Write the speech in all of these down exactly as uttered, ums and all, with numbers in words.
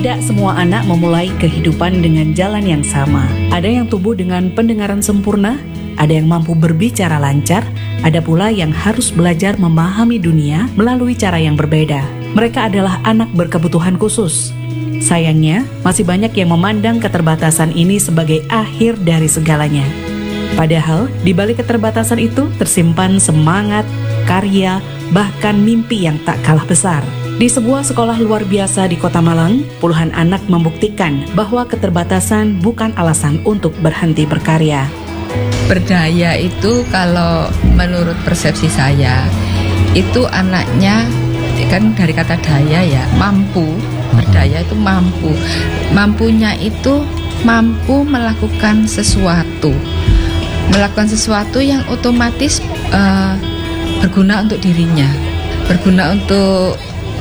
Tidak semua anak memulai kehidupan dengan jalan yang sama. Ada yang tumbuh dengan pendengaran sempurna, ada yang mampu berbicara lancar, ada pula yang harus belajar memahami dunia melalui cara yang berbeda. Mereka adalah anak berkebutuhan khusus. Sayangnya, masih banyak yang memandang keterbatasan ini sebagai akhir dari segalanya. Padahal, di balik keterbatasan itu tersimpan semangat, karya, bahkan mimpi yang tak kalah besar. Di sebuah sekolah luar biasa di Kota Malang, puluhan anak membuktikan bahwa keterbatasan bukan alasan untuk berhenti berkarya. Berdaya itu kalau menurut persepsi saya, itu anaknya kan dari kata daya ya, mampu. Berdaya itu mampu. Mampunya itu mampu melakukan sesuatu. Melakukan sesuatu yang otomatis uh, berguna untuk dirinya. Berguna untuk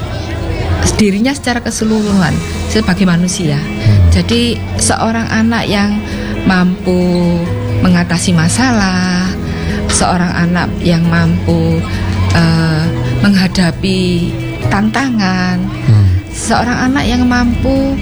dirinya secara keseluruhan sebagai manusia. Jadi seorang anak yang mampu mengatasi masalah, seorang anak yang mampu uh, menghadapi tantangan, hmm. seorang anak yang mampu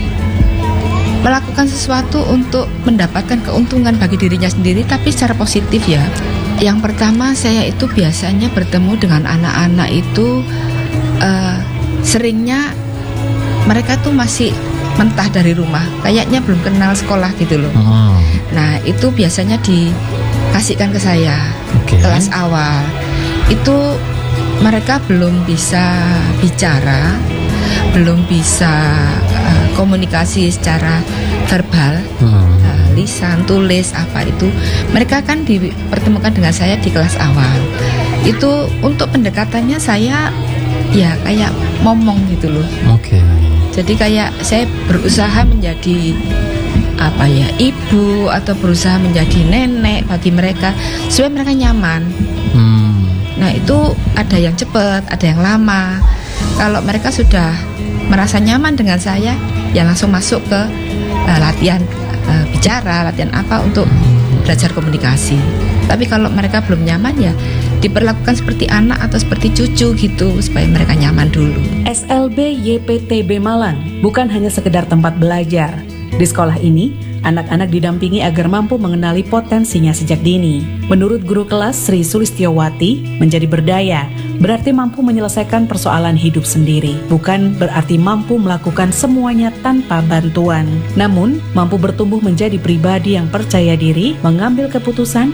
melakukan sesuatu untuk mendapatkan keuntungan bagi dirinya sendiri, tapi secara positif ya. Yang pertama, saya itu biasanya bertemu dengan anak-anak itu uh, seringnya mereka tuh masih mentah dari rumah, kayaknya belum kenal sekolah gitu loh. Oh. Nah itu biasanya dikasihkan ke saya, okay. Kelas awal. Itu mereka belum bisa bicara, belum bisa uh, komunikasi secara verbal, hmm. uh, lisan, tulis, apa itu. Mereka kan dipertemukan dengan saya di kelas awal. Itu untuk pendekatannya saya ya kayak ngomong gitu loh. Oke. Okay. Jadi kayak saya berusaha menjadi apa ya, ibu atau berusaha menjadi nenek bagi mereka supaya mereka nyaman. Hmm. Nah itu ada yang cepat, ada yang lama. Kalau mereka sudah merasa nyaman dengan saya, ya langsung masuk ke uh, latihan uh, bicara, latihan apa untuk belajar komunikasi. Tapi kalau mereka belum nyaman ya diperlakukan seperti anak atau seperti cucu gitu supaya mereka nyaman dulu. S L B Y P T B Malang bukan hanya sekedar tempat belajar. Di sekolah ini, anak-anak didampingi agar mampu mengenali potensinya sejak dini. Menurut guru kelas Sri Sulistiawati, menjadi berdaya berarti mampu menyelesaikan persoalan hidup sendiri, bukan berarti mampu melakukan semuanya tanpa bantuan. Namun, mampu bertumbuh menjadi pribadi yang percaya diri, mengambil keputusan,